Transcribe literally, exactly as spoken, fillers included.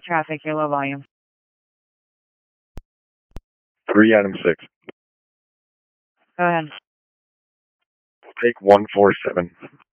traffic, your low volume. three Adam six. Go ahead. Take one four seven.